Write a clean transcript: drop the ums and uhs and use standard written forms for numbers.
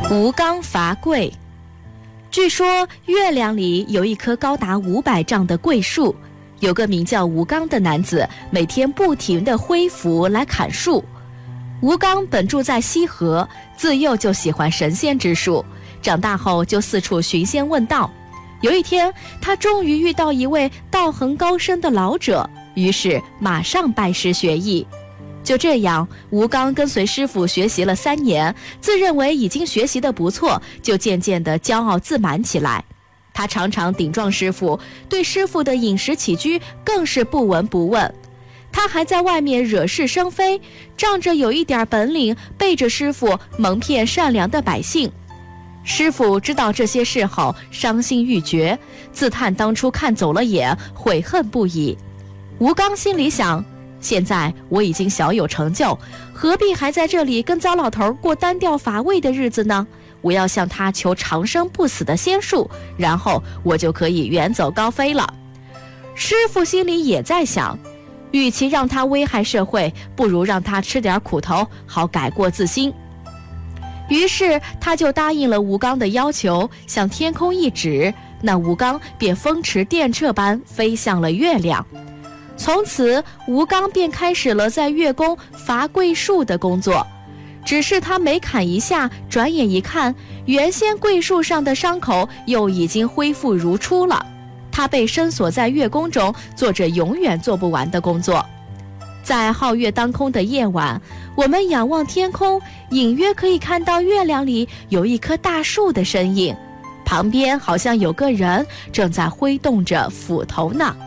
吴刚伐桂。据说月亮里有一棵高达500丈的桂树，有个名叫吴刚的男子，每天不停地挥斧来砍树。吴刚本住在西河，自幼就喜欢神仙之术，长大后就四处寻仙问道。有一天，他终于遇到一位道行高深的老者，于是马上拜师学艺。就这样，吴刚跟随师傅学习了3年，自认为已经学习得不错，就渐渐地骄傲自满起来。他常常顶撞师傅，对师傅的饮食起居更是不闻不问。他还在外面惹是生非，仗着有一点本领，背着师傅蒙骗善良的百姓。师傅知道这些事后，伤心欲绝，自叹当初看走了眼，悔恨不已。吴刚心里想，现在我已经小有成就，何必还在这里跟糟老头过单调乏味的日子呢？我要向他求长生不死的仙术，然后我就可以远走高飞了。师傅心里也在想，与其让他危害社会，不如让他吃点苦头，好改过自新。于是他就答应了吴刚的要求，向天空一指，那吴刚便风驰电掣般飞向了月亮。从此，吴刚便开始了在月宫伐桂树的工作。只是他每砍一下，转眼一看，原先桂树上的伤口又已经恢复如初了。他被深锁在月宫中，做着永远做不完的工作。在皓月当空的夜晚，我们仰望天空，隐约可以看到月亮里有一棵大树的身影，旁边好像有个人正在挥动着斧头呢。